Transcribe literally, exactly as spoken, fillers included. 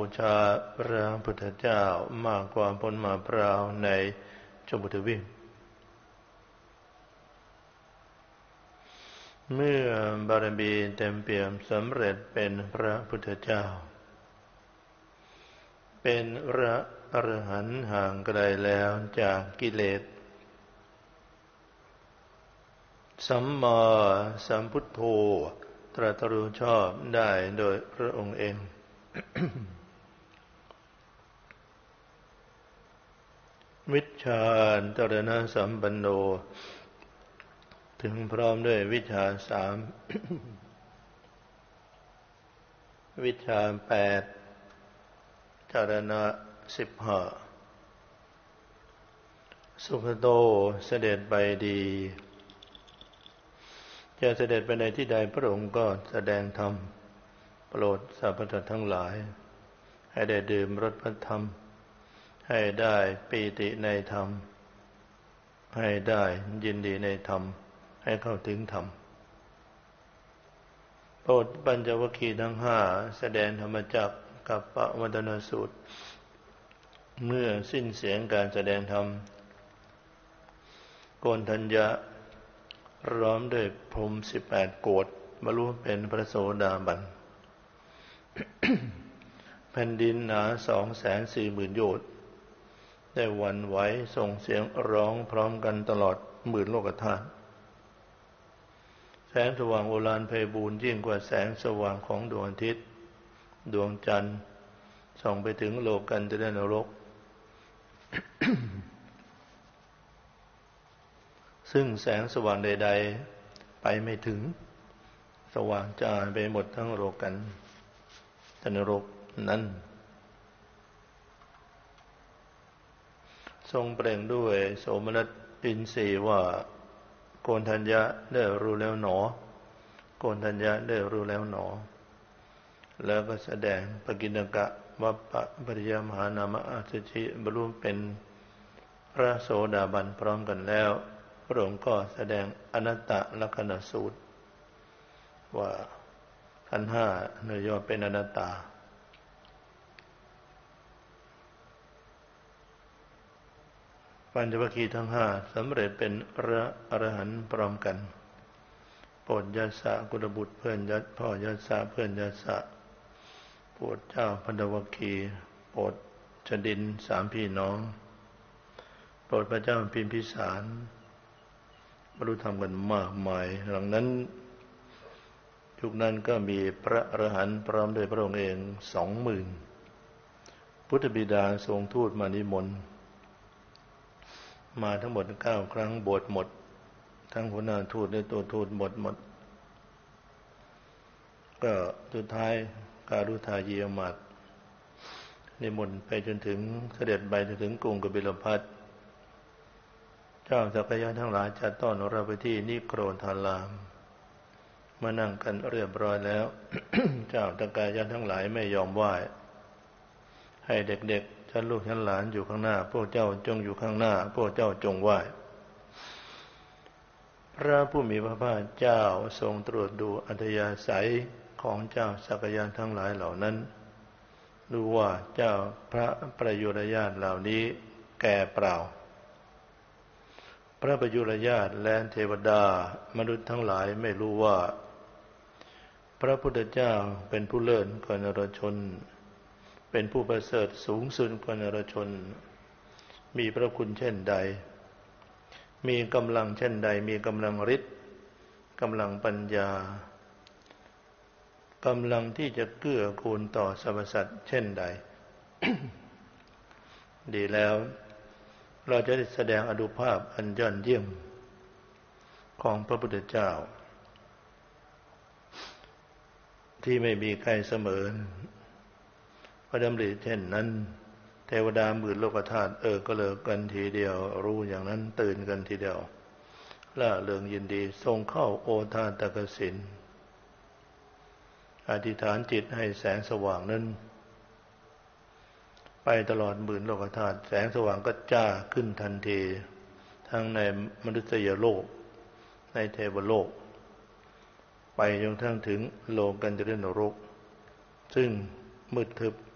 ชาพระพุทธเจ้ามากกว่าผลมะพร้าวในชมพูทวีปเมื่อบารมีเต็มเปี่ยมสำเร็จเป็นพระพุทธเจ้าเป็นพระอรหันต์ห่างไกลแล้วจากกิเลสสัมมาสัมพุทโธตรัสรู้ชอบได้โดยพระองค์เอง วิชชาตรณสัมปันโนถึงพร้อมด้วยวิชชาสาม วิชชาแปดจารณะสิบห้าสุขโตเสด็จไปดีจะเสด็จไปในที่ใดพระองค์ก็แสดงธรรมโปรดสรรพสัตว์ทั้งหลายให้ได้ดื่มรสพระธรรมให้ได้ปีติในธรรมให้ได้ยินดีในธรรมให้เข้าถึงธรรมโปรดปัญจวัคคีย์ทั้งห้าแสดงธรรมจักรกับปวัตตนสูตรเมื่อสิ้นเสียงการแสดงธรรมโกณฑัญญะพร้อมด้วยพรหมสิบแปดโกฏบรรลุเป็นพระโสดาบัน แผ่นดินหนาสองแสนสี่หมื่นโยชน์ได้หวั่นไหวส่งเสียงร้องพร้อมกันตลอดหมื่นโลกธาตุแสงสว่างโอฬารไพบูลย์ยิ่งกว่าแสงสว่างของดวงอาทิตย์ดวงจันทร์ส่องไปถึงโลกันตรนรก ซึ่งแสงสว่างใดๆไปไม่ถึงสว่างจ้าไปหมดทั้งโลกันตรนรกนั้นทรงเปล่งด้วยโสมนัสอินทรีย์ว่าโกณฑัญญะได้รู้แล้วหนอโกณฑัญญะได้รู้แล้วหนอแล้วก็แสดงปกิณณกะวัปปะปริยมหานามะอาสชิบรรลุเป็นพระโสดาบันพร้อมกันแล้วพระองค์ก็แสดงอนัตตลักขณสูตรว่าขันธ์ห้าเนื้อย่อเป็นอนัตตาปัญจวัคคีย์ทั้งห้าสำเร็จเป็นพระอรหันต์พร้อมกันโปรดยัสสะกุลบุตรเพื่อนยัสพ่อยัสสะเพื่อนยัสสะโปรดเจ้าปัญจวัคคีย์โปรดชดินสามพี่น้องโปรดพระเจ้าพิมพิสารบรรลุธรรมกันมากมายหลังนั้นยุคนั้นก็มีพระอรหันต์พร้อมด้วยพระองค์เองสองหมื่นพุทธบิดาทรงทูตมานิมนต์มาทั้งหมดเก้าครั้งบวชหมดทั้งหัวหน้าทูตและตัวทูตหมดหมดก็สุดท้ายการุทายีอมาตย์นิมนต์ไปจนถึงเสด็จไปจนถึงกรุงกบิลพัสดุเจ้าสักยะทั้งหลายจัดต้อนรับไปที่นิโครธารามมานั่งกันเรียบร้อยแล้ว เจ้าสักยะทั้งหลายไม่ยอมไหว้ให้เด็กๆชั้นลูกชั้นหลานอยู่ข้างหน้าพวกเจ้าจงอยู่ข้างหน้าพวกเจ้าจงไหว้พระผู้มีพระภาคเจ้าทรงตรวจดูอัธยาศัยของเจ้าสักยะทั้งหลายเหล่านั้นดูว่าเจ้าพระประยุรญาติเหล่านี้แก่เปล่าพระประยุรญาติและเทวดามนุษย์ทั้งหลายไม่รู้ว่าพระพุทธเจ้าเป็นผู้เลิศกว่านรชนเป็นผู้ประเสริฐสูงสุดกว่านรชนมีพระคุณเช่นใดมีกำลังเช่นใดมีกำลังฤทธิ์กำลังปัญญากำลังที่จะเกื้อกูลต่อสรรพสัตว์เช่นใด ดีแล้วเราจะได้แสดงอนุภาพอันยอดเยี่ยมของพระพุทธเจ้าที่ไม่มีใครเสมอพระดำริเช่นนั้นเทวดาหมื่นโลกธาตุเออก็เลิกกันทีเดียวรู้อย่างนั้นตื่นกันทีเดียวล่าเริงยินดีทรงเข้าโอทาตกสินอธิษฐานจิตให้แสงสว่างนั้นไปตลอดหมื่นโลกธาตุแสงสว่างก็จ้าขึ้นทันทีทั้งในมนุษยโลกในเทวโลกไปจนทั้งถึงโลกันตรนรกซึ่งมืดทึบ